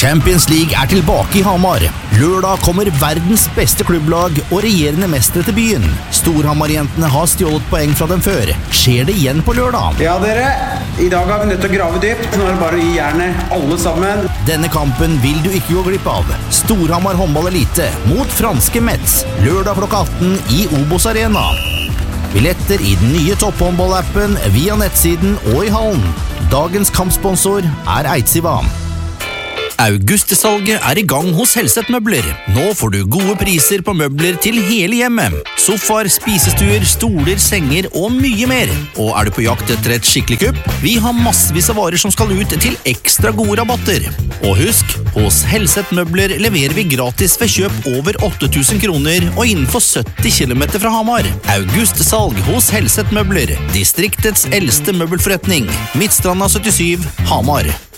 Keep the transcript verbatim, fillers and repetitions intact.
Champions League er tilbake i Hamar. Lørdag kommer verdens beste klubblag og regjerende mestere til byen. Storhamar-jentene har stjålet poeng fra dem før. Skjer det igjen på lørdag? Ja, dere. I dag har vi nødt til å grave dypt. Nå er det bare å gi jernet alle sammen. Denne kampen vil du ikke gå glipp av. Storhamar håndball elite mot franske Metz. Lørdag klokka atten i Obos Arena. Billetter i den nye topphåndballappen via nettsiden og i hallen. Dagens kampsponsor er Eidsiva. Augustsalget er i gang hos Helseth Møbler. Nå får du gode priser på møbler til hele hjemmet. Sofaer, spisestuer, stoler, senger og mye mer. Og er du på jakt etter et skikkelig kupp? Vi har massevis av varer som skal ut til ekstra gode rabatter. Og husk, hos Helseth Møbler leverer vi gratis ved kjøp over åtte tusen kroner og innenfor sytti kilometer fra Hamar. Augustsalg hos Helseth Møbler, distriktets eldste møbelforretning. Midtstranda syttisju, Hamar.